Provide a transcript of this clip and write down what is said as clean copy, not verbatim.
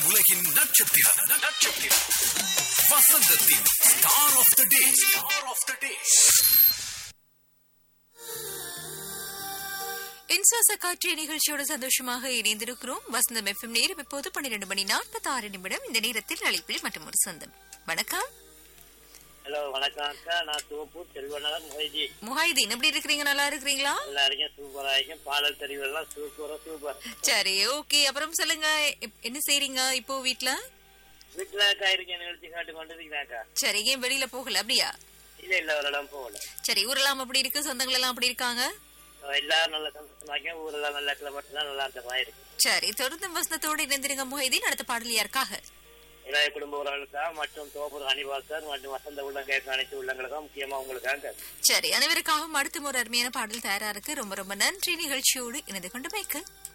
உலகின் நட்சத்திரம் நட்சத்திரம் வசந்தத்தின் star of the day star of the டே. இன்சாச காற்றிய நிகழ்ச்சியோடு சந்தோஷமாக இணைந்திருக்கிறோம். வசந்தம் FM நேரம் இப்போது 12:46. இந்த நேரத்தில் அழைப்பில் மற்றும் ஒரு சொந்தம். வணக்கம். ஹலோ வணக்கம் அக்கா, நான் தோப்பூர் செல்வநகர் முஹைதீன், எப்படி இருக்கிறீங்க? நல்லா இருக்கிறீங்களா? எல்லாருக்கும் சூப்பரா இருக்கும். பாடல் தெரிவெல்லாம் சூப்பர். சரி, ஓகே. அப்புறம் சொல்லுங்க, என்ன செய்றீங்க இப்போ வீட்ல? வீட்டுல அக்கா இருக்கேன், நிகழ்ச்சி காட்டு கொண்டு இருக்கிறேன்க்கா. சரி, ஏன் வெளியில போகல? அப்படியா? இல்ல ஒரு இடம் போகல. சரி, ஊரெல்லாம் அப்படி இருக்கு, சொந்தங்கள் எல்லாம் அப்படி இருக்காங்க? எல்லாரும் நல்ல சந்தோஷமா, ஊரெல்லாம் நல்ல கிளம்பட்டு நல்லா இருந்தமா இருக்கு. சரி, தொடர்ந்து வசனத்தோடு இணைந்திருங்க முஹைதீன். அடுத்த பாடல் யாருக்காக? இளைய குடும்ப உறவுகளுக்காக மற்றும் தோப்பூர் அணிவாசர் மற்றும் வசந்த உள்ளங்க அனைத்து உள்ளங்களுக்காக, முக்கியமா உங்களுக்காக. சரி, அனைவருக்காகவும் அடுத்த ஒரு அருமையான பாடல் தயாரா இருக்கு. ரொம்ப ரொம்ப நன்றி நிகழ்ச்சியோடு இணைந்து கொண்டு வைக்க.